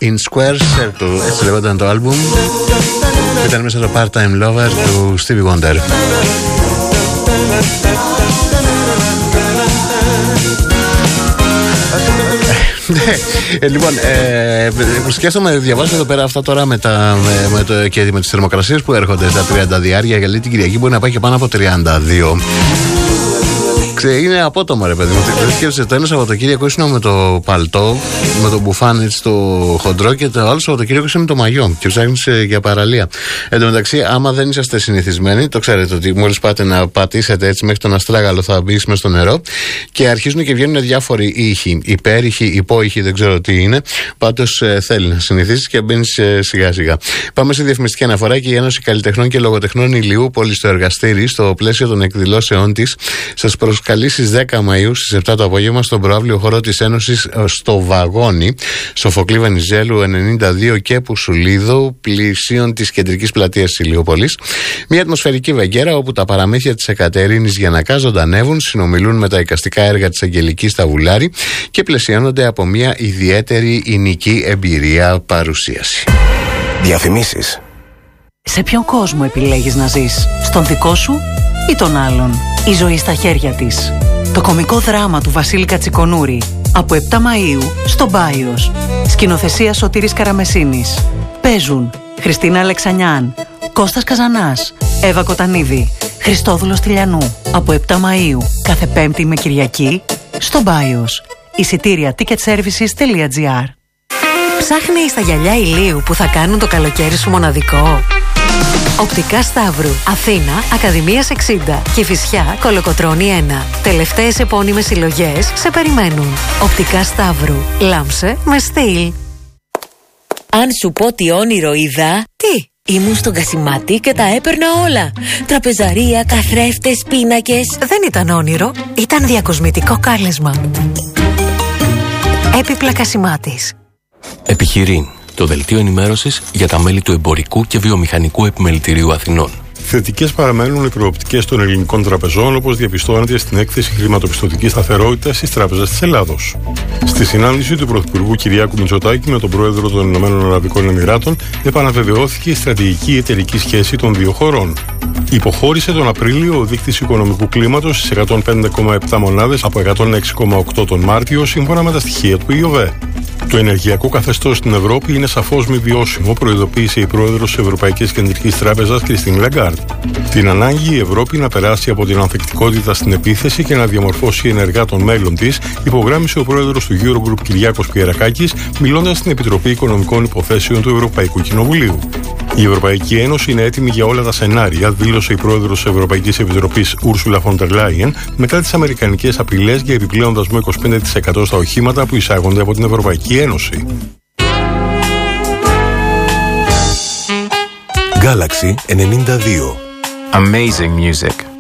In Square Circle, έτσι λέγονταν το άλμπουμ. Ήταν μέσα στο Part-Time Lover του Stevie Wonder. Λοιπόν, σκέφτομαι να διαβάσω εδώ πέρα αυτά τώρα και με τις θερμοκρασίες που έρχονται στα 30 διάρκεια, γιατί την Κυριακή μπορεί να πάει και πάνω από 32. Είναι απότομα, ρε παιδί μου. Σκέφτεσαι, το ένα Σαββατοκύριακο ήσουν με το παλτό, με το μπουφάν έτσι το χοντρό, και το άλλο Σαββατοκύριακο ήσουν με το μαγιό και ψάχνεις για παραλία. Εν τω μεταξύ, άμα δεν είσαστε συνηθισμένοι, το ξέρετε ότι μόλις πάτε να πατήσετε έτσι μέχρι τον αστράγαλο, θα μπει μέσα στο νερό και αρχίζουν και βγαίνουν διάφοροι ήχοι. Υπέρηχοι, υπόηχοι, δεν ξέρω τι είναι. Πάντως θέλει να συνηθίσεις και μπαίνεις σιγά σιγά. Πάμε σε διαφημιστική αναφορά και η Ένωση Καλλιτεχνών και Λογοτεχνών Ηλιούπολης στο εργαστήρι, στο πλαίσιο των εκδηλώσεών της, σας προσκαλεί στις 10 Μαΐου στις 7 το απόγευμα στον προαύλιο χώρο της Ένωσης στο Βαγόνι, Σοφοκλή Βενιζέλου 92 και Πουσουλίδου, πλησίων της κεντρικής πλατείας της Ηλιούπολης. Μια ατμοσφαιρική βεγγέρα όπου τα παραμύθια της Εκατερίνης Γιαννακά ζωντανεύουν, συνομιλούν με τα εικαστικά έργα της Αγγελικής Σταβουλάρη και πλαισιώνονται από μια ιδιαίτερη ηνική εμπειρία παρουσίαση. Διαφημίσεις. Σε ποιον κόσμο επιλέγεις να ζεις, στον δικό σου ή τον άλλον? Η ζωή στα χέρια της. Το κωμικό δράμα του Βασίλη Κατσικονούρη από 7 Μαΐου στο Μπάιος. Σκηνοθεσία Σωτήρης Καραμεσίνης. Παίζουν Χριστίνα Αλεξανιάν, Κώστας Καζανάς, Εύα Κοτανίδη, Χριστόδουλος Τηλιανού. Από 7 Μαΐου κάθε Πέμπτη με Κυριακή στο Μπάιος. Εισιτήρια ticketservices.gr. Ψάχνεις τα γυαλιά ηλίου που θα κάνουν το καλοκαίρι σου μοναδικό? Οπτικά Σταύρου, Αθήνα, Ακαδημίας 60, Κηφισιά, Κολοκοτρώνη 1. Τελευταίες επώνυμες συλλογές σε περιμένουν. Οπτικά Σταύρου, λάμψε με στυλ. Αν σου πω τι όνειρο είδα? Τι? Ήμουν στον Κασιμάτη και τα έπαιρνα όλα. Τραπεζαρία, καθρέφτες, πίνακες. Δεν ήταν όνειρο, ήταν διακοσμητικό κάλεσμα. Έπιπλα Κασιμάτης. Επιχειρήν, το δελτίο ενημέρωσης για τα μέλη του Εμπορικού και Βιομηχανικού Επιμελητηρίου Αθηνών. Θετικές παραμένουν οι προοπτικές των ελληνικών τραπεζών, όπως διαπιστώνεται στην έκθεση χρηματοπιστωτικής σταθερότητας της Τράπεζας της Ελλάδος. Στη συνάντηση του Πρωθυπουργού Κυριάκου Μητσοτάκη με τον Πρόεδρο των Ηνωμένων Αραβικών Εμιράτων, επαναβεβαιώθηκε η στρατηγική εταιρική σχέση των δύο χωρών. Υποχώρησε τον Απρίλιο ο δείκτης οικονομικού κλίματος στις 105,7 μονάδες από 106,8 τον Μάρτιο, σύμφωνα με τα στοιχεία του ΙΟΒΕ. Το ενεργειακό καθεστώς στην Ευρώπη είναι σαφώς μη βιώσιμο, προειδοποίησε η πρόεδρος της Ευρωπαϊκής Κεντρικής Τράπεζας Κριστίν Λαγκάρντ. Την ανάγκη η Ευρώπη να περάσει από την ανθεκτικότητα στην επίθεση και να διαμορφώσει ενεργά τον μέλλον της, υπογράμμισε ο πρόεδρος του Eurogroup Κυριάκος Πιερακάκης, μιλώντας στην Επιτροπή Οικονομικών Υποθέσεων του Ευρωπαϊκού Κοινοβουλίου. Η Ευρωπαϊκή Ένωση είναι έτοιμη για όλα τα σενάρια, δήλωσε η πρόεδρος της Ευρωπαϊκής Επιτροπής Ursula von der Leyen, μετά τις αμερικανικές απειλές για επιπλέον δασμό 25% στα οχήματα που εισάγονται από την Ευρωπαϊκή Ένωση. Galaxy 92. Amazing music.